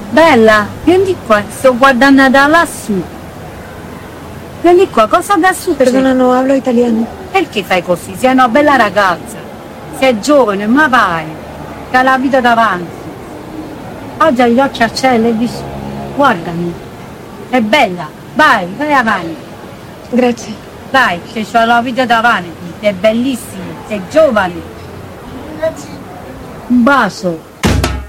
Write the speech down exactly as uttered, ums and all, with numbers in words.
Bella, vieni qua, sto guardando da lassù. Vieni qua, cosa da succede? Perdona, no hablo italiano. Perché fai così? Sei una bella ragazza. Sei giovane, ma vai. Che hai la vita davanti. Oggi hai gli occhi a cielo e dici, guardami. È bella. Vai, vai avanti. Grazie. Dai, che c'ho la vita davanti. È bellissima, sei giovane. Un bacio.